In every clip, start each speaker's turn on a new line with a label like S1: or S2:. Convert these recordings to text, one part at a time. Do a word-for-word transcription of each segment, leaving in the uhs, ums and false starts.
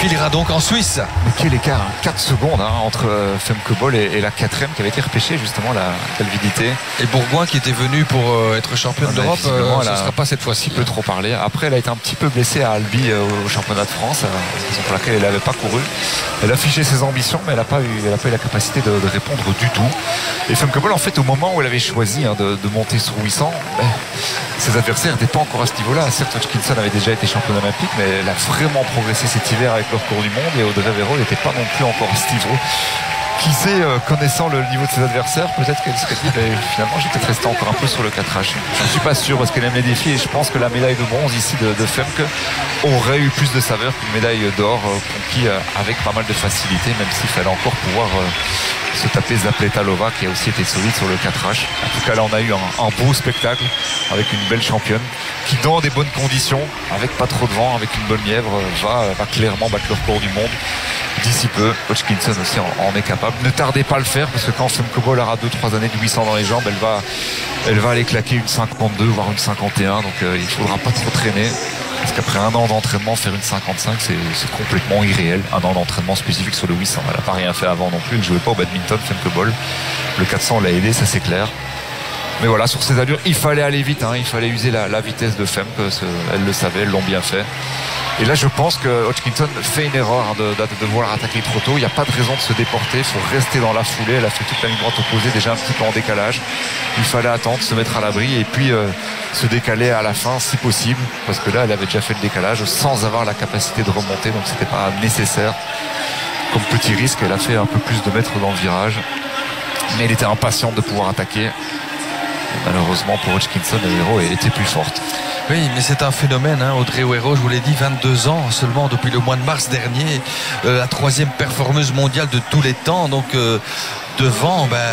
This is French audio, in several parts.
S1: défilera donc en Suisse.
S2: Mais quel écart, hein, quatre secondes hein, entre euh, Femke Bol et, et la quatrième qui avait été repêchée justement, la Calvidité.
S1: Et Bourgoin qui était venu pour euh, être championne
S2: Ah,
S1: d'Europe, euh, ce ne
S2: a
S1: sera pas cette fois-ci.
S2: Un peu trop parlé. Après, elle a été un petit peu blessée à Albi euh, au championnat de France, euh, raison pour laquelle elle n'avait pas couru. Elle a affiché ses ambitions, mais elle n'a pas eu, elle n'a pas eu la capacité de, de répondre du tout. Et Femke Bol, en fait, au moment où elle avait choisi hein, de, de monter sur huit cents, ben, ses adversaires n'étaient pas encore à ce niveau-là. Certes, Hodgkinson avait déjà été championne olympique, mais elle a vraiment progressé cet hiver avec le record du monde, et Audrey Véro n'était pas non plus encore à ce niveau. Qui sait, euh, connaissant le niveau de ses adversaires, peut-être qu'elle serait dit, ben, finalement, j'ai peut-être resté encore un peu sur le quatre H. Je ne suis pas sûr parce qu'elle aime les défis, et je pense que la médaille de bronze ici de, de Femke aurait eu plus de saveur qu'une médaille d'or euh, conquis euh, avec pas mal de facilité, même s'il fallait encore pouvoir euh, se taper Zapletalova qui a aussi été solide sur le quatre H. En tout cas, là, on a eu un, un beau spectacle avec une belle championne qui, dans des bonnes conditions, avec pas trop de vent, avec une bonne lièvre, va, va clairement battre le record du monde d'ici peu. Hodgkinson aussi en, en est capable. Ne tardez pas à le faire parce que quand Femke Bol aura deux trois années de huit cents dans les jambes, elle va, elle va aller claquer une cinquante-deux voire une cinquante et un, donc euh, il ne faudra pas trop traîner parce qu'après un an d'entraînement, faire une cinquante-cinq, c'est, c'est complètement irréel. Un an d'entraînement spécifique sur le huit cents, elle n'a pas rien fait avant non plus, elle ne jouait pas au badminton. Femke Bol, le quatre cents l'a aidé, ça c'est clair. Mais voilà, sur ces allures, il fallait aller vite, hein, il fallait user la, la vitesse de Femke, elle le savait, elles l'ont bien fait. Et là, je pense que Hodgkinson fait une erreur hein, de, de, de vouloir attaquer trop tôt. Il n'y a pas de raison de se déporter, il faut rester dans la foulée. Elle a fait toute la ligne droite opposée, déjà un petit peu en décalage. Il fallait attendre, se mettre à l'abri et puis euh, se décaler à la fin si possible, parce que là, elle avait déjà fait le décalage sans avoir la capacité de remonter, donc c'était pas nécessaire. Comme petit risque, elle a fait un peu plus de mètres dans le virage, mais elle était impatiente de pouvoir attaquer. Malheureusement pour Hodgkinson, Héro était plus forte.
S1: Oui, mais c'est un phénomène, hein. Audrey Héro, je vous l'ai dit, vingt-deux ans seulement depuis le mois de mars dernier, euh, la troisième performeuse mondiale de tous les temps, donc euh, devant ben,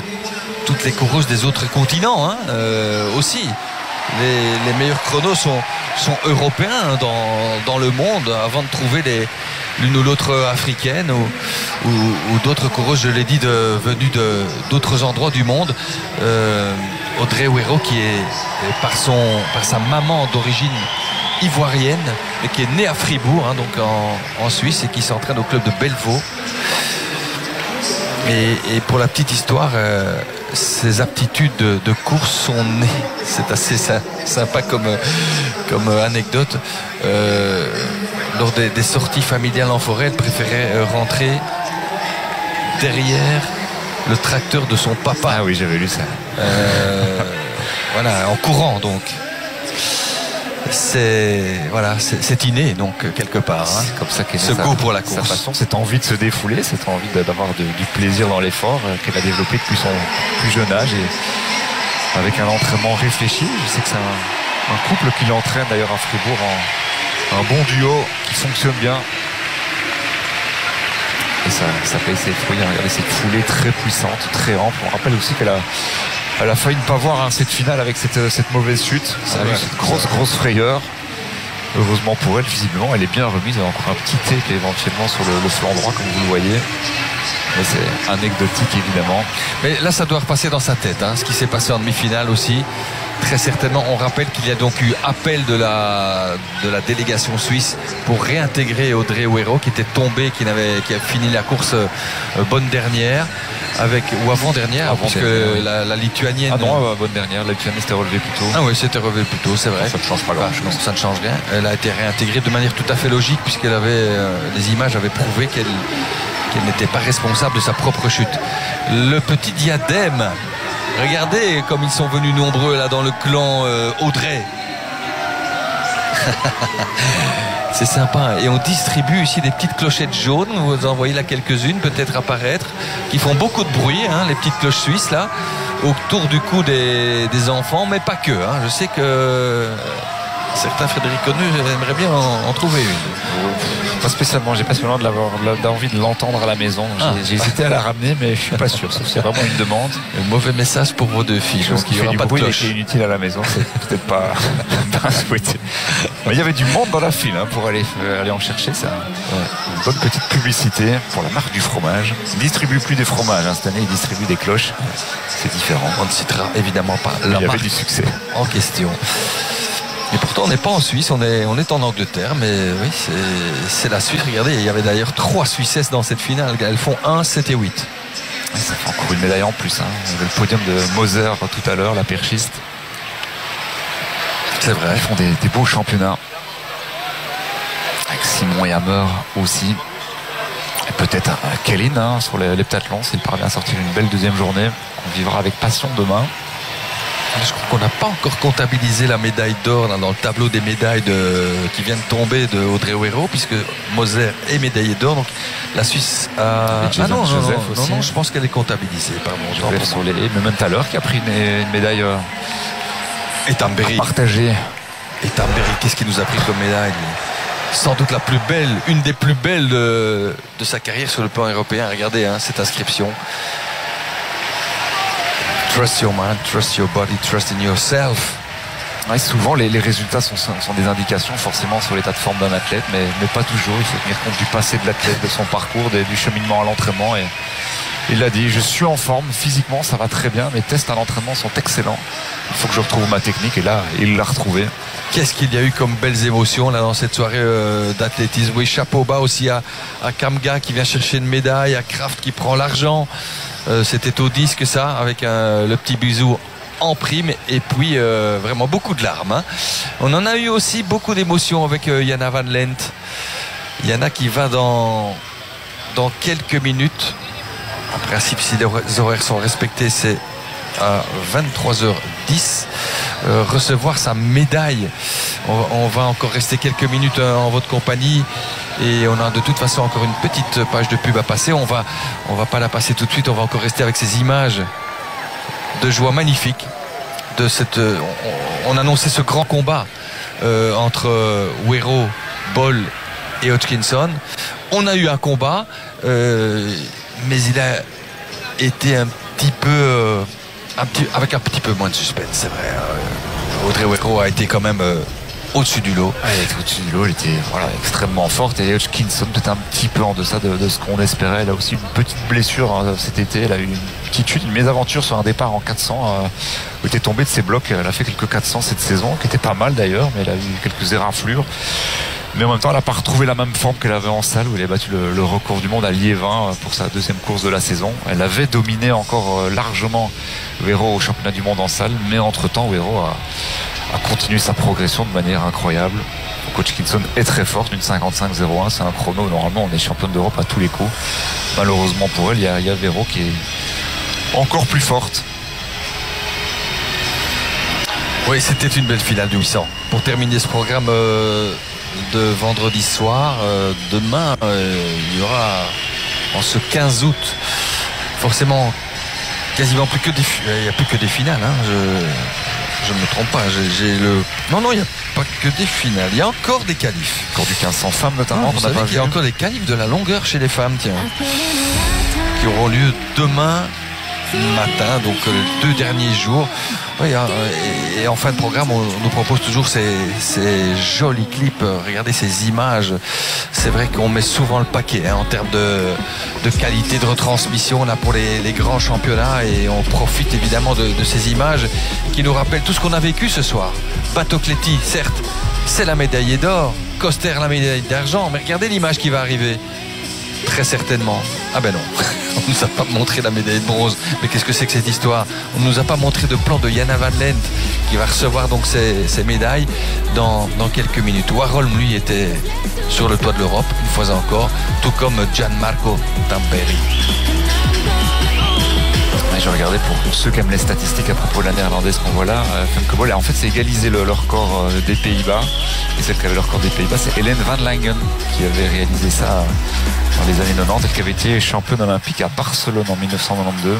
S1: toutes les coureuses des autres continents hein, euh, aussi. Les, les meilleurs chronos sont, sont européens dans, dans le monde avant de trouver les, l'une ou l'autre africaine ou, ou, ou d'autres coureuses, je l'ai dit, de, venues de, d'autres endroits du monde. Euh, Audrey Héro qui est par, son, par sa maman d'origine ivoirienne et qui est née à Fribourg, hein, donc en, en Suisse, et qui s'entraîne au club de Bellevaux. Et, et pour la petite histoire, euh, ses aptitudes de, de course sont nées. C'est assez sympa comme, comme anecdote. Euh, lors des, des sorties familiales en forêt, elle préférait rentrer derrière le tracteur de son papa.
S2: Ah oui, j'avais lu ça.
S1: Euh, voilà, en courant donc. C'est voilà, c'est, c'est inné donc quelque part. Hein.
S2: C'est comme ça qu'est
S1: ce goût pour la course.
S2: Sa façon, cette envie de se défouler, cette envie d'avoir de, du plaisir dans l'effort euh, qu'elle a développé depuis son plus jeune âge et avec un entraînement réfléchi. Je sais que c'est un, un couple qui l'entraîne d'ailleurs à Fribourg, en, un bon duo qui fonctionne bien. Et ça, ça paye ses fruits. Regardez cette foulée très puissante, très ample. On rappelle aussi qu'elle a Elle a failli ne pas voir hein, cette finale avec cette, cette mauvaise chute. Ça a eu cette grosse, grosse frayeur. Heureusement pour elle, visiblement, elle est bien remise. Elle a encore un petit tape éventuellement sur le, le flanc droit, comme vous le voyez. Mais c'est anecdotique, évidemment.
S1: Mais là, ça doit repasser dans sa tête, hein, ce qui s'est passé en demi-finale aussi. Très certainement, on rappelle qu'il y a donc eu appel de la, de la délégation suisse pour réintégrer Audrey Héro, qui était tombée, qui, n'avait, qui a fini la course euh, bonne dernière. Avec, ou avant-dernière, avant puisque oui. la, la lituanienne.
S2: Ah non, euh, bonne dernière, la lituanienne s'était relevée plus tôt.
S1: Ah oui, c'était relevé plus tôt, c'est vrai.
S2: Ça ne change pas grand chose.
S1: Ça ne change rien. Elle a été réintégrée de manière tout à fait logique, puisqu'elle avait, euh, les images avaient prouvé qu'elle, qu'elle n'était pas responsable de sa propre chute. Le petit diadème, regardez comme ils sont venus nombreux là dans le clan euh, Audrey. C'est sympa. Et on distribue ici des petites clochettes jaunes. Vous en voyez là quelques-unes peut-être apparaître, qui font beaucoup de bruit, hein, les petites cloches suisses là, autour du cou des, des enfants, mais pas que. Hein. Je sais que certains Frédéric Connu aimeraient bien en, en trouver une.
S2: Pas spécialement, j'ai pas spécialement de l'avoir, d'envie de l'entendre à la maison. J'ai, ah. j'ai hésité à la ramener, mais je suis pas sûr. C'est vraiment une demande.
S1: Un mauvais message pour vos deux filles.
S2: Chose qui fait du bruit et qui est inutile à la maison. C'est peut-être pas, pas souhaité. Mais il y avait du monde dans la file hein, pour aller, aller en chercher. Ça. Ouais. Une bonne petite publicité pour la marque du fromage. Ils ne distribuent plus des fromages. Hein. Cette année, ils distribuent des cloches. C'est différent.
S1: On ne citera évidemment pas la
S2: il y
S1: marque
S2: avait du succès
S1: en question. Et pourtant on n'est pas en Suisse, on est, on est en Angleterre, mais oui, c'est la Suisse. Regardez, il y avait d'ailleurs trois Suissesses dans cette finale. Elles font un, sept et huit.
S2: Ouais, ça fait encore une médaille en plus. Hein. Il y avait le podium de Moser tout à l'heure, la perchiste.
S1: C'est vrai.
S2: Ils font des, des beaux championnats. Avec Simon et Hammer aussi. Et peut-être Kellyn hein, sur les, les pentathlons, s'il parvient à sortir une belle deuxième journée. On vivra avec passion demain.
S1: Je crois qu'on n'a pas encore comptabilisé la médaille d'or dans le tableau des médailles de, qui vient de tomber de Audrey Huero, puisque Moser est médaillée d'or. Donc la Suisse a. Ah non, non, non, non, non, je pense qu'elle est comptabilisée. Pardon,
S2: je sur les... Mais même tout à l'heure qui a pris une, une médaille euh...
S1: et Tamberi.
S2: partagée.
S1: Et Tamberi, qu'est-ce qu'il nous a pris comme médaille? Sans doute la plus belle, une des plus belles de, de sa carrière sur le plan européen. Regardez hein, cette inscription. Trust your mind, trust your body, trust in yourself.
S2: Ouais, souvent les, les résultats sont, sont des indications forcément sur l'état de forme d'un athlète, mais, mais pas toujours. Il faut tenir compte du passé de l'athlète, de son parcours, de, du cheminement à l'entraînement. Et il l'a dit, je suis en forme physiquement, ça va très bien. Mes tests à l'entraînement sont excellents. Il faut que je retrouve ma technique et là, il l'a retrouvé.
S1: Qu'est-ce qu'il y a eu comme belles émotions là dans cette soirée euh, d'athlétisme. Oui, chapeau bas aussi à, à Kamga qui vient chercher une médaille, à Kraft qui prend l'argent. Euh, C'était au disque ça, avec un, le petit bisou en prime et puis euh, vraiment beaucoup de larmes. Hein. On en a eu aussi beaucoup d'émotions avec euh, Jana Van Lent. Jana qui va dans, dans quelques minutes. En principe, si les horaires sont respectés, c'est à vingt-trois heures dix. Euh, recevoir sa médaille. On, on va encore rester quelques minutes euh, en votre compagnie. Et on a de toute façon encore une petite page de pub à passer. On va, on va pas la passer tout de suite. On va encore rester avec ces images de joie magnifique. De cette, on, on annonçait ce grand combat euh, entre Huero, Bol et Hodgkinson. On a eu un combat, euh, mais il a été un petit peu, euh, un petit, avec un petit peu moins de suspense, c'est vrai. Euh, Audrey Huero a été quand même euh, au-dessus du lot.
S2: Elle était au-dessus du lot, elle était voilà, extrêmement forte. Et Hodgkinson peut-être un petit peu en deçà de, de ce qu'on espérait. Elle a aussi une petite blessure hein, cet été. Elle a eu une petite chute, une mésaventure sur un départ en quatre cents. Euh, où elle était tombée de ses blocs. Elle a fait quelques quatre cents cette saison, qui était pas mal d'ailleurs, mais elle a eu quelques éraflures. Mais en même temps, elle n'a pas retrouvé la même forme qu'elle avait en salle, où elle a battu le, le record du monde à Liévin pour sa deuxième course de la saison. Elle avait dominé encore largement Huero au championnat du monde en salle, mais entre-temps, Huero a, a continué sa progression de manière incroyable. Donc Hodgkinson est très forte, une cinquante-cinq zéro un, c'est un chrono. Normalement, on est championne d'Europe à tous les coups. Malheureusement pour elle, il y a, il y a Huero qui est encore plus forte.
S1: Oui, c'était une belle finale du huit cents. Pour terminer ce programme euh, de vendredi soir, euh, demain, euh, il y aura en ce quinze août, forcément, quasiment plus que des, il n'y a plus que des finales. Hein, je, je ne me trompe pas. J'ai le. Non, non, il n'y a pas que des finales. Il y a encore des qualifs.
S2: Encore du quinze cents femmes notamment.
S1: Ah, vous savez qu'il y a encore des qualifs de la longueur chez les femmes, tiens, qui auront lieu demain matin, donc euh, deux derniers jours. Oui, hein, et, et en fin de programme, on, on nous propose toujours ces, ces jolis clips. Regardez ces images. C'est vrai qu'on met souvent le paquet hein, en termes de, de qualité de retransmission là pour les, les grands championnats, et on profite évidemment de, de ces images qui nous rappellent tout ce qu'on a vécu ce soir. Batocletti, certes, c'est la médaille d'or. Koster, la médaille d'argent. Mais regardez l'image qui va arriver. Très certainement. Ah ben non, on ne nous a pas montré la médaille de bronze. Mais qu'est-ce que c'est que cette histoire? On ne nous a pas montré de plan de Jana Van Lent qui va recevoir donc ces, ces médailles dans, dans quelques minutes. Warholm, lui, était sur le toit de l'Europe, une fois encore, tout comme Gianmarco Tamperi.
S2: Je regardais pour ceux qui aiment les statistiques à propos de la néerlandaise qu'on voit là, euh, Femke Bol, en fait c'est égalisé le, le record euh, des Pays-Bas, et celle qui avait le record des Pays-Bas c'est Hélène Van Langen qui avait réalisé ça euh, dans les années quatre-vingt-dix, elle qui avait été championne olympique à Barcelone en mille neuf cent quatre-vingt-douze.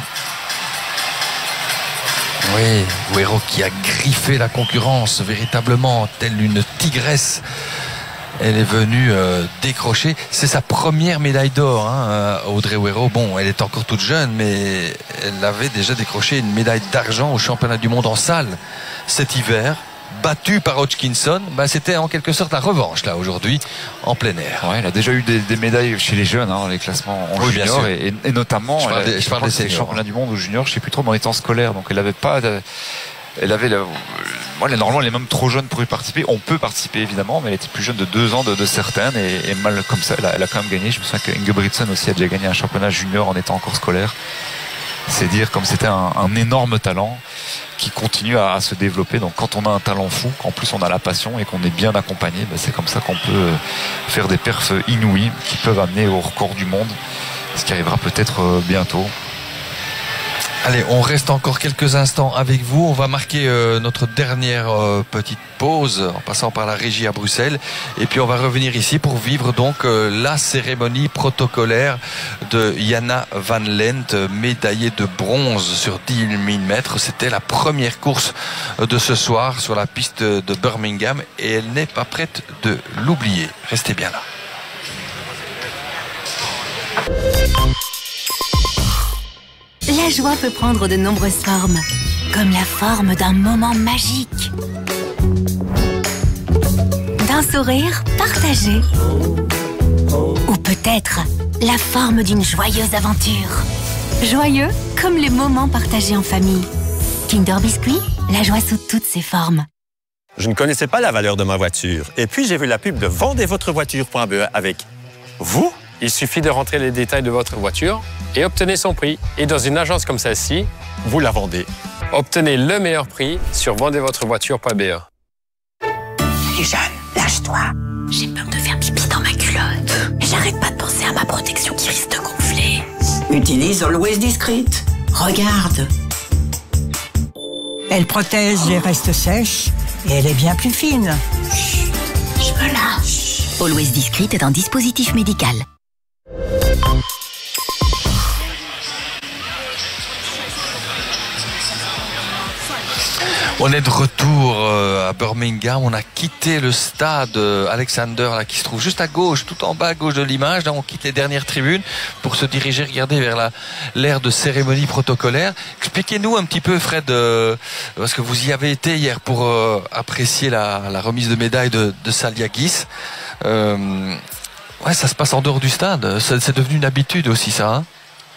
S1: Oui, Huero qui a griffé la concurrence véritablement telle une tigresse. Elle est venue euh, décrocher. C'est sa première médaille d'or, hein, Audrey Huero. Bon, elle est encore toute jeune, mais elle avait déjà décroché une médaille d'argent au championnat du monde en salle cet hiver. Battue par Hodgkinson, bah, c'était en quelque sorte la revanche là aujourd'hui en plein air.
S2: Ouais, elle a déjà eu des, des médailles chez les jeunes, hein, les classements en oui, junior et, et notamment
S1: je parle des,
S2: elle,
S1: je parle des
S2: championnats du monde au junior, je sais plus trop, mais en étant scolaire, donc elle avait pas, de, elle avait le, Moi, normalement, elle est même trop jeune pour y participer. On peut participer évidemment, mais elle était plus jeune de deux ans de, de certaines et, et mal comme ça, elle a, elle a quand même gagné. Je me souviens que Ingebrigtsen aussi a déjà gagné un championnat junior en étant encore scolaire. C'est dire comme c'était un, un énorme talent qui continue à, à se développer. Donc quand on a un talent fou, qu'en plus on a la passion et qu'on est bien accompagné, ben c'est comme ça qu'on peut faire des perfs inouïs qui peuvent amener au record du monde, ce qui arrivera peut-être bientôt.
S1: Allez, on reste encore quelques instants avec vous. On va marquer euh, notre dernière euh, petite pause en passant par la régie à Bruxelles. Et puis on va revenir ici pour vivre donc euh, la cérémonie protocolaire de Jana Van Lent, médaillée de bronze sur dix mille mètres. C'était la première course de ce soir sur la piste de Birmingham et elle n'est pas prête de l'oublier. Restez bien là.
S3: La joie peut prendre de nombreuses formes, comme la forme d'un moment magique, d'un sourire partagé, ou peut-être la forme d'une joyeuse aventure. Joyeux comme les moments partagés en famille. Kinder Biscuit, la joie sous toutes ses formes.
S4: Je ne connaissais pas la valeur de ma voiture. Et puis, j'ai vu la pub de vendez votre voiture point b e avec vous.
S5: Il suffit de rentrer les détails de votre voiture et obtenez son prix. Et dans une agence comme celle-ci,
S4: vous la vendez.
S5: Obtenez le meilleur prix sur vendez votre voiture point b e.
S3: Les jeunes, lâche-toi. J'ai peur de faire pipi dans ma culotte. J'arrête pas de penser à ma protection qui risque de gonfler.
S6: Utilise Always Discreet. Regarde. Elle protège les restes sèches et elle est bien plus fine.
S3: Chut, je me lâche. Always Discreet est un dispositif médical.
S1: On est de retour à Birmingham. On a quitté le stade Alexander là, qui se trouve juste à gauche, tout en bas à gauche de l'image. Là, on quitte les dernières tribunes pour se diriger, regarder vers la, l'aire de cérémonie protocolaire. Expliquez-nous un petit peu, Fred, euh, parce que vous y avez été hier pour euh, apprécier la, la remise de médaille de, de Saliagis. Euh, ouais, ça se passe en dehors du stade. C'est, c'est devenu une habitude aussi, ça. Hein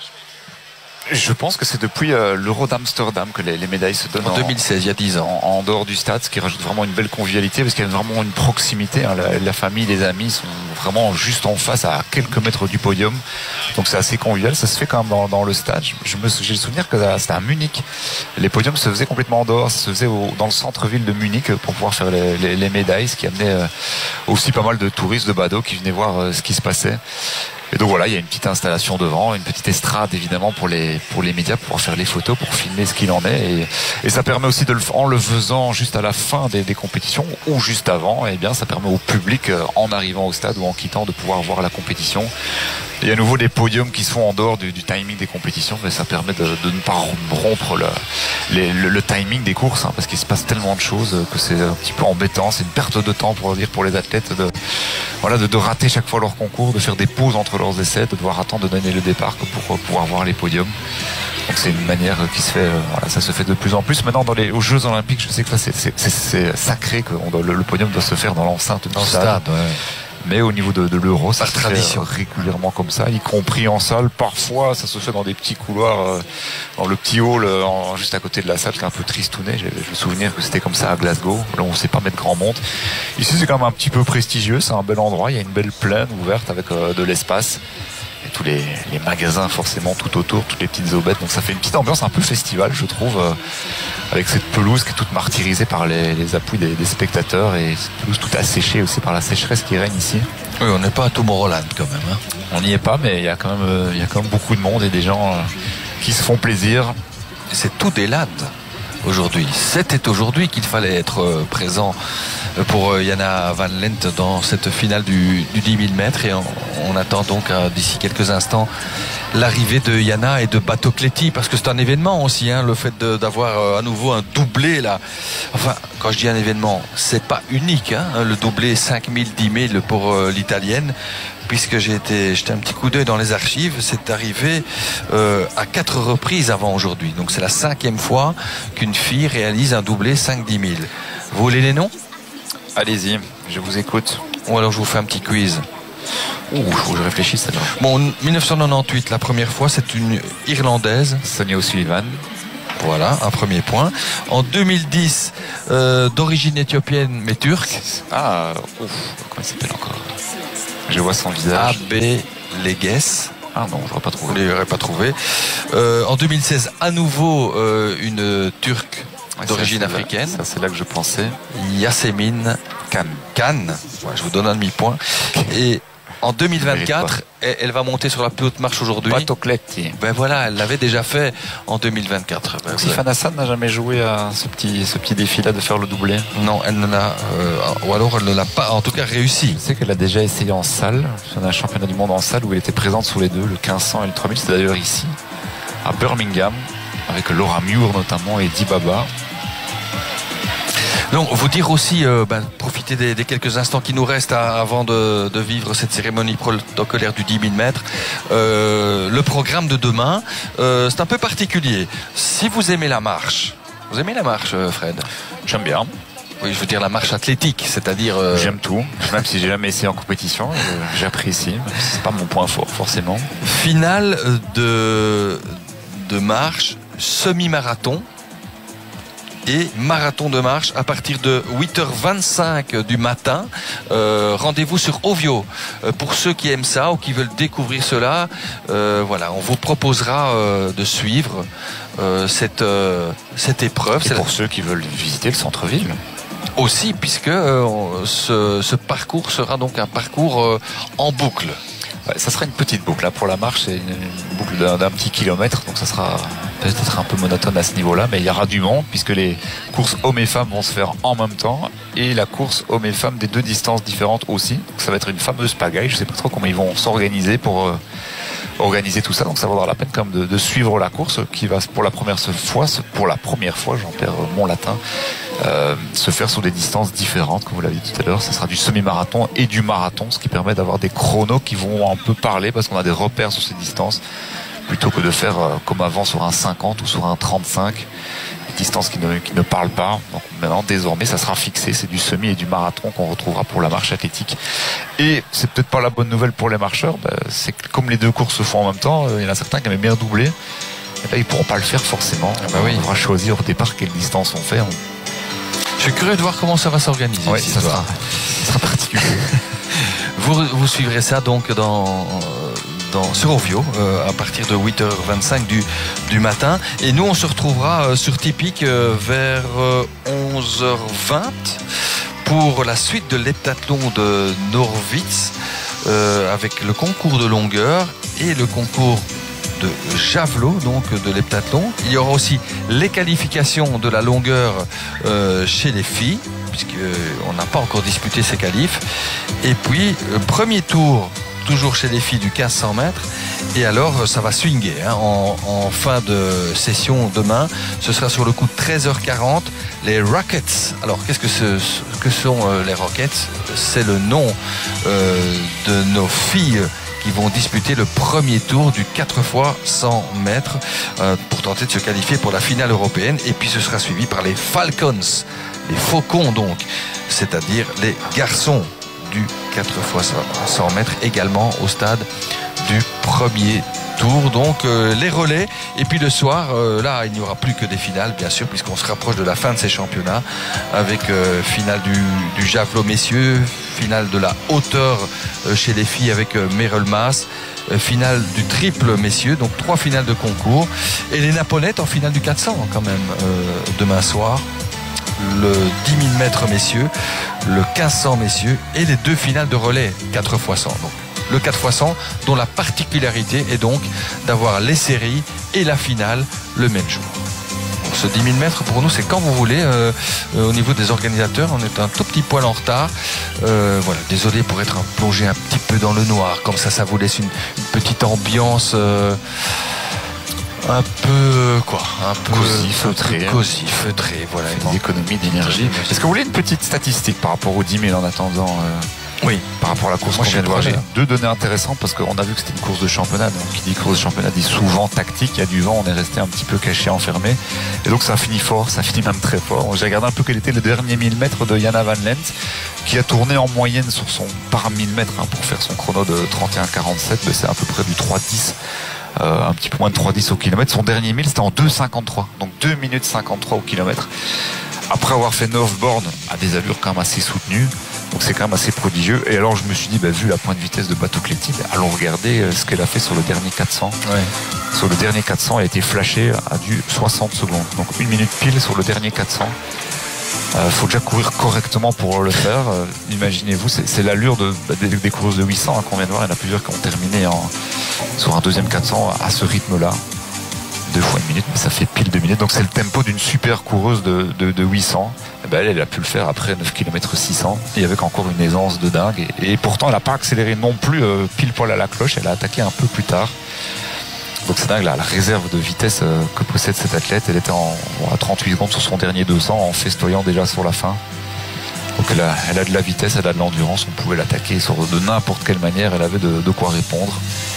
S2: Je pense que c'est depuis euh, l'Euro d'Amsterdam que les, les médailles se donnent
S1: en deux mille seize, il y a dix ans,
S2: en, en dehors du stade, ce qui rajoute vraiment une belle convivialité parce qu'il y a vraiment une proximité. Hein, la, la famille, les amis sont vraiment juste en face, à quelques mètres du podium. Donc c'est assez convivial. Ça se fait quand même dans, dans le stade. Je me, j'ai le souvenir que c'était à Munich. Les podiums se faisaient complètement en dehors. Ça se faisait au, dans le centre-ville de Munich pour pouvoir faire les, les, les médailles, ce qui amenait euh, aussi pas mal de touristes de Bado qui venaient voir euh, ce qui se passait. Et donc voilà, il y a une petite installation devant, une petite estrade évidemment pour les pour les médias, pour pouvoir faire les photos, pour filmer ce qu'il en est. Et, et ça permet aussi de le, en le faisant juste à la fin des, des compétitions ou juste avant, et bien ça permet au public en arrivant au stade ou en quittant de pouvoir voir la compétition. Il y a à nouveau des podiums qui sont en dehors du, du timing des compétitions, mais ça permet de, de ne pas rompre le, les, le, le timing des courses, hein, parce qu'il se passe tellement de choses que c'est un petit peu embêtant. C'est une perte de temps pour dire pour les athlètes de voilà de, de rater chaque fois leur concours, de faire des pauses entre leurs essais, de devoir attendre de donner le départ que pour pouvoir voir les podiums. Donc c'est une manière qui se fait, euh, voilà, ça se fait de plus en plus. Maintenant dans les aux Jeux Olympiques, je sais que là c'est, c'est, c'est, c'est sacré que on doit, le, le podium doit se faire dans l'enceinte du stade. stade ouais. Mais au niveau de, de l'Euro, ça se fait régulièrement comme ça, y compris en salle. Parfois, ça se fait dans des petits couloirs, euh, dans le petit hall, euh, en, juste à côté de la salle, qui est un peu tristouné. J'ai, je me souviens que c'était comme ça à Glasgow. Là, on ne sait pas mettre grand monde. Ici, c'est quand même un petit peu prestigieux. C'est un bel endroit. Il y a une belle plaine ouverte avec euh, de l'espace. Et tous les, les magasins forcément tout autour, toutes les petites aubettes. Donc ça fait une petite ambiance un peu festival, je trouve, euh, avec cette pelouse qui est toute martyrisée par les, les appuis des, des spectateurs et cette pelouse toute asséchée aussi par la sécheresse qui règne ici.
S1: Oui, on n'est pas à Tomorrowland quand même. Hein.
S2: On n'y est pas, mais il y a quand même, euh, il y a quand même beaucoup de monde et des gens euh, qui se font plaisir.
S1: C'est tout des lads aujourd'hui. C'était aujourd'hui qu'il fallait être euh, présent pour euh, Jana Van Lent dans cette finale du, du dix mille mètres et on, on attend donc euh, d'ici quelques instants l'arrivée de Jana et de Bato Cléty parce que c'est un événement aussi, hein, le fait de, d'avoir euh, à nouveau un doublé là. Enfin, quand je dis un événement, c'est pas unique, hein, le doublé cinq mille, dix mille pour euh, l'italienne. Puisque j'ai été jeté un petit coup d'œil dans les archives, c'est arrivé euh, à quatre reprises avant aujourd'hui. Donc c'est la cinquième fois qu'une fille réalise un doublé cinq dix mille. Vous voulez les noms ?
S2: Allez-y, je vous écoute.
S1: Ou alors je vous fais un petit quiz.
S2: Ouh, faut que je réfléchisse alors.
S1: Bon, dix-neuf cent quatre-vingt-dix, la première fois, c'est une Irlandaise.
S2: Sonia O'Sullivan.
S1: Voilà, un premier point. En deux mille dix, euh, d'origine éthiopienne mais turque.
S2: Ah, ouf, comment il s'appelle encore? Je vois son visage.
S1: Abe Leges.
S2: Ah non, je n'aurais pas trouvé.
S1: Vous ne l'aurais pas trouvé. Euh, en deux mille seize, à nouveau, euh, une turque
S2: Ouais,
S1: d'origine
S2: ça, c'est
S1: africaine.
S2: Là, ça, c'est là que je pensais.
S1: Yasemin Khan. Khan. Ouais, je vous donne un demi-point. Et en deux mille vingt-quatre, elle, elle va monter sur la plus haute marche aujourd'hui.
S2: Patocletti.
S1: Ben voilà, elle l'avait déjà fait en deux mille vingt-quatre. Ben,
S2: Donc, Sifan Hassan n'a jamais joué à ce petit, ce petit défi-là de faire le doublé.
S1: Non, elle ne l'a, euh, ou alors elle ne l'a pas, en tout cas réussi.
S2: Je sais qu'elle a déjà essayé en salle. On a un championnat du monde en salle où elle était présente sous les deux, le quinze cents et le trois mille. C'est d'ailleurs ici, à Birmingham, avec Laura Muir notamment et Dibaba.
S1: Donc, vous dire aussi, euh, ben, profiter des, des quelques instants qui nous restent à, avant de, de vivre cette cérémonie protocolaire du dix mille mètres. Euh, le programme de demain, euh, c'est un peu particulier. Si vous aimez la marche, vous aimez la marche, Fred?
S2: J'aime bien.
S1: Oui, je veux dire la marche athlétique, c'est-à-dire... Euh...
S2: J'aime tout, même si j'ai jamais essayé en compétition, j'apprécie, même si c'est pas mon point fort forcément.
S1: Finale de, de marche, semi-marathon et marathon de marche à partir de huit heures vingt-cinq du matin. Euh, rendez-vous sur Ovio. Euh, pour ceux qui aiment ça ou qui veulent découvrir cela, euh, voilà, on vous proposera euh, de suivre euh, cette, euh, cette épreuve.
S2: Et
S1: C'est
S2: pour
S1: la...
S2: ceux qui veulent visiter le centre-ville
S1: aussi, puisque euh, ce, ce parcours sera donc un parcours euh, en boucle.
S2: Ouais, ça sera une petite boucle. Là, pour la marche, c'est une, une boucle d'un, d'un petit kilomètre, donc ça sera peut-être un peu monotone à ce niveau-là, mais il y aura du monde puisque les courses hommes et femmes vont se faire en même temps et la course hommes et femmes des deux distances différentes aussi. Donc ça va être une fameuse pagaille. Je ne sais pas trop comment ils vont s'organiser pour euh, organiser tout ça. Donc ça vaudra la peine quand même de, de suivre la course qui va pour la première fois, pour la première fois, j'en perds mon latin. Euh, se faire sur des distances différentes, comme vous l'avez dit tout à l'heure. Ce sera du semi-marathon et du marathon, ce qui permet d'avoir des chronos qui vont un peu parler parce qu'on a des repères sur ces distances plutôt que de faire euh, comme avant sur un cinquante ou sur un trente-cinq, des distances qui ne, qui ne parlent pas. Donc maintenant, désormais, ça sera fixé. C'est du semi et du marathon qu'on retrouvera pour la marche athlétique. Et c'est peut-être pas la bonne nouvelle pour les marcheurs, bah, c'est que comme les deux courses se font en même temps, euh, il y en a certains qui aimaient bien doubler. Et là, ils pourront pas le faire forcément.
S1: Ah bah oui.
S2: On devra choisir au départ quelle distance on fait. On...
S1: Je suis curieux de voir comment ça va s'organiser.
S2: Oui, ça sera, ça sera particulier.
S1: vous, vous suivrez ça donc dans, dans, sur Ovio euh, à partir de huit heures vingt-cinq du, du matin. Et nous, on se retrouvera euh, sur Tipic euh, vers euh, onze heures vingt pour la suite de l'heptathlon de Norwitz euh, avec le concours de longueur et le concours de javelot, donc de l'heptathlon. Il y aura aussi les qualifications de la longueur euh, chez les filles, puisqu'on n'a pas encore disputé ces qualifs. Et puis, euh, premier tour, toujours chez les filles, du quinze cents mètres. Et alors, ça va swinguer hein, en, en fin de session demain. Ce sera sur le coup de treize heures quarante. Les Rockets. Alors, qu'est-ce que, ce, que sont euh, les Rockets? C'est le nom euh, de nos filles qui vont disputer le premier tour du quatre fois cent mètres euh, pour tenter de se qualifier pour la finale européenne. Et puis ce sera suivi par les Falcons, les Faucons donc, c'est-à-dire les garçons du quatre fois cent mètres également au stade du premier tour. Donc euh, les relais. Et puis le soir, euh, là, il n'y aura plus que des finales, bien sûr, puisqu'on se rapproche de la fin de ces championnats avec euh, finale du, du javelot messieurs, finale de la hauteur euh, chez les filles avec euh, Meryl Maas, euh, finale du triple messieurs, donc trois finales de concours. Et les Napolettes en finale du quatre cents quand même euh, demain soir. Le dix mille mètres messieurs, le quinze cents messieurs et les deux finales de relais quatre fois cent. Donc, le quatre fois cent dont la particularité est donc d'avoir les séries et la finale le même jour. Donc, ce dix mille mètres pour nous c'est quand vous voulez. Euh, euh, au niveau des organisateurs, on est un tout petit poil en retard. Euh, voilà, désolé pour être plongé un petit peu dans le noir. Comme ça, ça vous laisse une, une petite ambiance. Euh, Un peu quoi, un peu
S2: cosy, feutré,
S1: cosy, feutré, voilà.
S2: Des économies d'énergie. Est-ce que vous voulez une petite statistique par rapport aux dix mille en attendant euh,
S1: Oui.
S2: Par rapport à la course
S1: Moi,
S2: qu'on vient de voir, j'ai
S1: là.
S2: deux données intéressantes parce qu'on a vu que c'était une course de championnat. Donc, qui dit course de championnat dit souvent tactique. Il y a du vent, on est resté un petit peu caché, enfermé. Et donc, ça finit fort, ça finit même très fort. J'ai regardé un peu quel était le dernier mille mètres de Jana Van Lent, qui a tourné en moyenne sur son par mille mètres hein, pour faire son chrono de trente et un quarante-sept. Mais c'est à peu près du trois dix euh, un petit peu moins de trois dix au kilomètre. Son dernier mille, c'était en deux cinquante-trois, donc deux minutes cinquante-trois au kilomètre. Après avoir fait neuf bornes à des allures quand même assez soutenues, donc c'est quand même assez prodigieux. Et alors je me suis dit, bah, vu la pointe de vitesse de Batocletti, bah, allons regarder ce qu'elle a fait sur le dernier quatre cents. Ouais. Sur le dernier quatre cents, elle a été flashée à du soixante secondes, donc une minute pile sur le dernier quatre cents. Il euh, faut déjà courir correctement pour le faire. Euh, imaginez-vous, c'est, c'est l'allure de, bah, des, des coureuses de huit cents hein, qu'on vient de voir. Il y en a plusieurs qui ont terminé en, sur un deuxième quatre cents à ce rythme-là. Deux fois une minute, mais ça fait pile deux minutes. Donc c'est le tempo d'une super coureuse de, de, de huit cents. Et ben elle, elle a pu le faire après neuf kilomètres six cents et avec encore une aisance de dingue. Et, et pourtant, elle n'a pas accéléré non plus euh, pile poil à la cloche. Elle a attaqué un peu plus tard. Donc c'est dingue, là, la réserve de vitesse euh, que possède cette athlète. Elle était en, bon, à trente-huit secondes sur son dernier deux cents en festoyant déjà sur la fin. Donc elle a, elle a de la vitesse, elle a de l'endurance. On pouvait l'attaquer sur, de n'importe quelle manière. Elle avait de, de quoi répondre.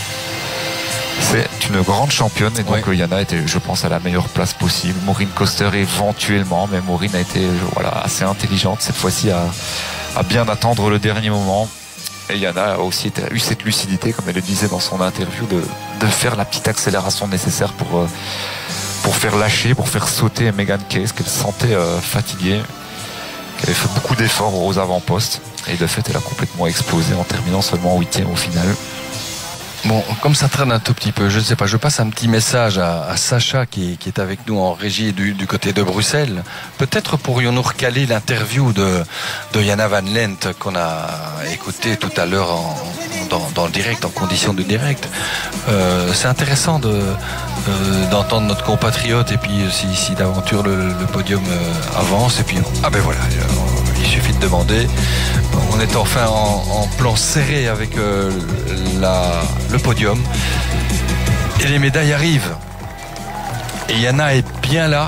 S2: C'est une grande championne et donc ouais. Yana était, je pense, à la meilleure place possible. Maureen Koster éventuellement, mais Maureen a été voilà, assez intelligente cette fois-ci à, à bien attendre le dernier moment. Et Yana a aussi été, a eu cette lucidité, comme elle le disait dans son interview, de, de faire la petite accélération nécessaire pour, pour faire lâcher, pour faire sauter Megan Case, qu'elle se sentait euh, fatiguée, qu'elle avait fait beaucoup d'efforts aux avant-postes. Et de fait, elle a complètement explosé en terminant seulement huitième au final.
S1: Bon, comme ça traîne un tout petit peu, je ne sais pas, je passe un petit message à, à Sacha qui, qui est avec nous en régie du, du côté de Bruxelles. Peut-être pourrions-nous recaler l'interview de, de Yana Van Lent qu'on a écouté tout à l'heure en, dans, dans le direct, en condition de direct. Euh, c'est intéressant de, euh, d'entendre notre compatriote et puis si, si d'aventure le, le podium euh, avance et puis ah ben voilà, il suffit de demander. On est enfin en, en plan serré avec euh, la, le podium et les médailles arrivent et Yana est bien là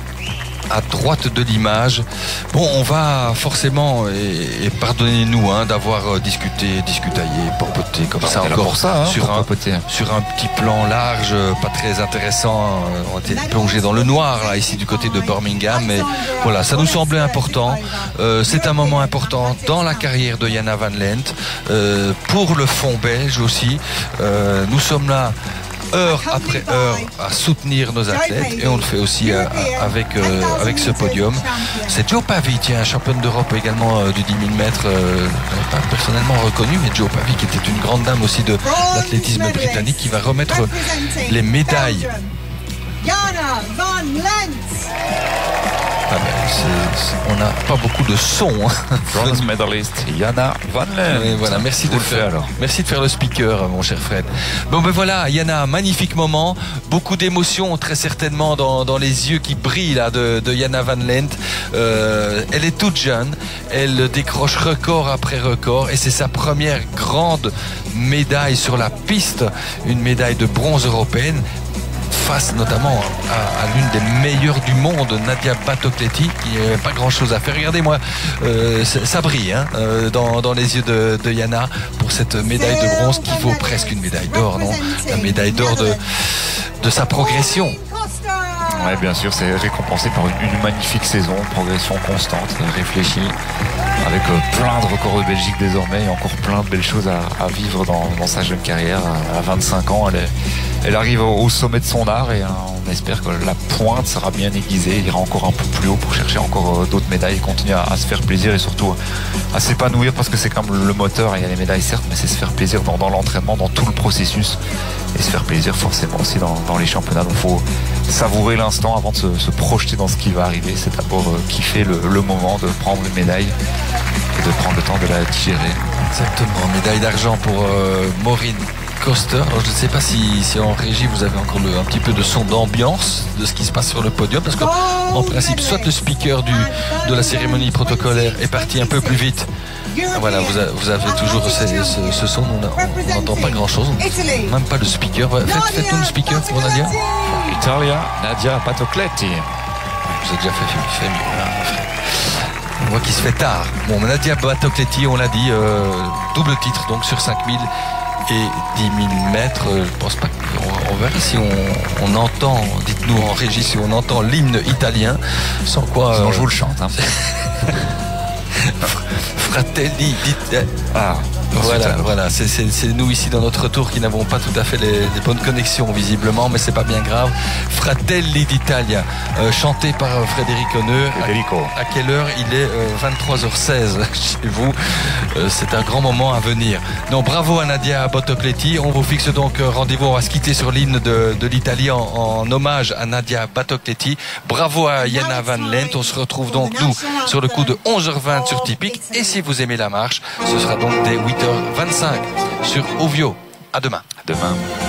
S1: à droite de l'image. Bon, on va forcément et, et pardonnez-nous hein, d'avoir discuté, discutaillé, porpoté comme ça encore
S2: ça, hein,
S1: sur, un, sur un petit plan large, pas très intéressant. On était plongé dans le noir là ici du côté de Birmingham, mais voilà, ça nous semblait important. Euh, c'est un moment important dans la carrière de Yana Van Lent euh, pour le fond belge aussi. Euh, nous sommes là heure après heure à soutenir nos athlètes et on le fait aussi euh, avec, euh, avec ce podium. C'est Joe Pavy, tiens, championne d'Europe également euh, du dix mille mètres, euh, je n'avais pas personnellement reconnu, mais Joe Pavy qui était une grande dame aussi de l'athlétisme britannique qui va remettre les médailles. Yana Van Lent. Ah ben, c'est, c'est, on n'a pas beaucoup de son. Hein.
S2: Bronze medalist Yana Van Lent.
S1: Oui, voilà, merci de, le faire, alors. merci de faire le speaker, mon cher Fred. Bon ben voilà, Yana, magnifique moment, beaucoup d'émotions très certainement dans, dans les yeux qui brillent là de, de Yana Van Lent. Euh, elle est toute jeune, elle décroche record après record et c'est sa première grande médaille sur la piste, une médaille de bronze européenne. Face notamment à, à l'une des meilleures du monde, Nadia Batocletti, qui n'a pas grand chose à faire. Regardez-moi, euh, ça brille hein, euh, dans, dans les yeux de, de Yana pour cette médaille de bronze qui vaut presque une médaille d'or, non ? La médaille d'or de, de sa progression.
S2: Oui, bien sûr, c'est récompensé par une, une magnifique saison, progression constante, réfléchie, avec euh, plein de records de Belgique désormais et encore plein de belles choses à, à vivre dans, dans sa jeune carrière. À vingt-cinq ans, elle, est, elle arrive au, au sommet de son art et hein, on espère que la pointe sera bien aiguisée, il ira encore un peu plus haut pour chercher encore euh, d'autres médailles, continuer à, à se faire plaisir et surtout euh, à s'épanouir parce que c'est comme le moteur, il y a les médailles certes, mais c'est se faire plaisir dans, dans l'entraînement, dans tout le processus et se faire plaisir forcément aussi dans, dans les championnats. Donc il faut savourer l'instant avant de se, se projeter dans ce qui va arriver. C'est d'abord euh, kiffer le, le moment de prendre une médaille et de prendre le temps de la digérer.
S1: Exactement, médaille d'argent pour euh, Maureen Koster. Alors, je ne sais pas si, si en régie vous avez encore le, un petit peu de son d'ambiance de ce qui se passe sur le podium, parce qu'en principe, soit le speaker du, de la cérémonie protocolaire est parti un peu plus vite. Voilà, vous, a, vous avez toujours ce, ce, ce son, on n'entend pas grand chose, même pas le speaker. Faites, faites-nous le speaker pour Nadia.
S2: Italia, Nadia Batocletti.
S1: Vous avez déjà fait, fait mieux, hein, frère. On voit qu'il se fait tard. Bon, Nadia Batocletti, on l'a dit, euh, double titre donc sur cinq mille et dix mille mètres. Euh, je pense pas qu'on on verra si on, on entend, dites-nous en régie, si on entend l'hymne italien, sans quoi.
S2: Sinon,
S1: euh,
S2: je vous le chante. Hein.
S1: Fratelli, dites.
S2: Ah,
S1: Voilà, voilà. C'est, c'est, c'est nous ici dans notre tour qui n'avons pas tout à fait les, les bonnes connexions visiblement, mais c'est pas bien grave. Fratelli d'Italia, euh, chanté par euh, Frédéric Honneux.
S2: Federico.
S1: À, à quelle heure? Il est euh, vingt-trois heures seize chez vous. Euh, c'est un grand moment à venir. Donc bravo à Nadia Battocletti. On vous fixe donc euh, rendez-vous. On va se quitter sur l'hymne de, de l'Italie en, en hommage à Nadia Battocletti. Bravo à Jana Van Lent. On se retrouve donc nous sur le coup de onze heures vingt sur Tipic. Et si vous aimez la marche, ce sera donc dès huit heures vingt-cinq sur Ovio. À demain.
S2: À demain.